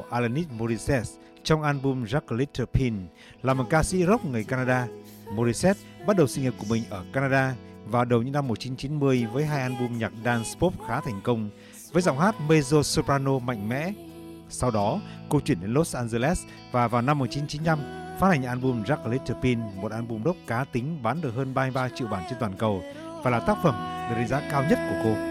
Alanis Morissette trong album Jack a Little Pin. Là một ca sĩ rock người Canada, Morissette bắt đầu sự nghiệp của mình ở Canada vào đầu những năm 1990 với 2 album nhạc dance pop khá thành công với giọng hát mezzo soprano mạnh mẽ. Sau đó, cô chuyển đến Los Angeles và vào năm 1995 phát hành album Jack a Little Pin, một album rock cá tính bán được hơn 33 triệu bản trên toàn cầu và là tác phẩm được đánh giá cao nhất của cô.